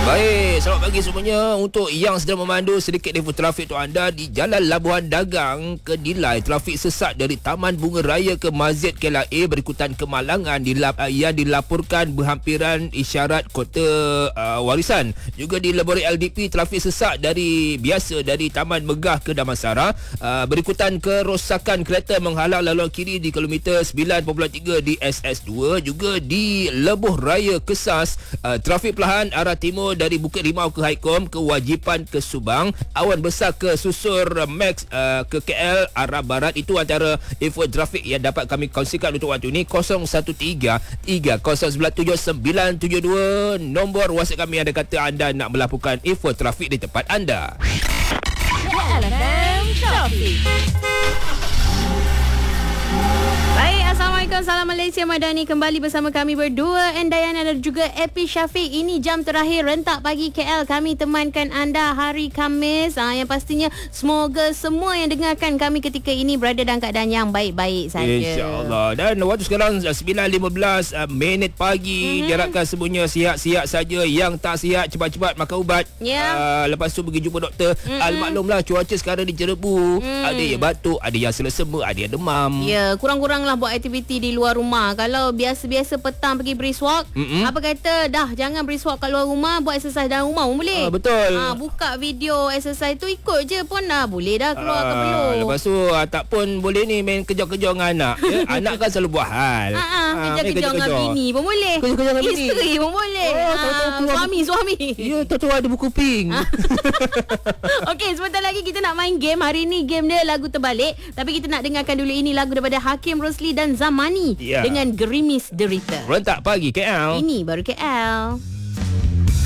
Baik, selamat pagi semuanya. Untuk yang sedang memandu, sedikit info trafik untuk anda di Jalan Labuhan Dagang ke Dilai. Trafik sesak dari Taman Bunga Raya ke Masjid KLIA berikutan kemalangan yang dilaporkan berhampiran isyarat kota warisan. Juga di Laboratorium LDP, trafik sesak dari Taman Megah ke Damansara berikutan kerosakan kereta menghalang laluan kiri di kilometer 9.3 di SS2. Juga di Lebuh Raya Kesas, trafik perlahan arah timur dari Bukit Rimau ke Haikom, kewajipan ke Subang, awan besar ke Susur Max ke KL arah barat. Itu antara info trafik yang dapat kami kongsikan untuk waktu ini. 0113-3097-972 nombor WhatsApp kami ada kata anda nak melaporkan info trafik di tempat anda. Baik, Assalamualaikum, salam Malaysia Madani. Kembali bersama kami berdua, Endayana dan juga Epi Syafiq. Ini jam terakhir Rentak Pagi KL. Kami temankan anda hari Khamis. Yang pastinya semoga semua yang dengarkan kami ketika ini berada dalam keadaan yang baik-baik saja, InsyaAllah. Dan waktu sekarang 9.15 minit pagi. Diharapkan semuanya sihat-sihat saja. Yang tak sihat, cepat-cepat makan ubat. Lepas tu pergi jumpa doktor. Maklumlah cuaca sekarang di Jerebu. Ada yang batuk, ada yang selesema, ada yang demam. Kurang-kuranglah buat aktiviti di luar rumah. Kalau biasa-biasa petang pergi brisk walk, apa kata dah jangan brisk walk kat luar rumah, buat exercise dalam rumah pun boleh. Betul. Buka video exercise tu, ikut je pun dah boleh dah keluar ke belum. Lepas tu tak pun boleh ni main kejar-kejar dengan anak. Anak kan selalu buat hal. Kejar-kejar dengan bini pun boleh. Kejar-kejar dengan bini. Isteri pun boleh. Suami. Ya, tahu ada buku pink. Okey, sebentar lagi kita nak main game. Hari ni game dia lagu terbalik, tapi kita nak dengarkan dulu ini lagu daripada Hakim Rosli dan Zamani dengan Gerimis Derita. Rentak Pagi KL. Ini baru KL.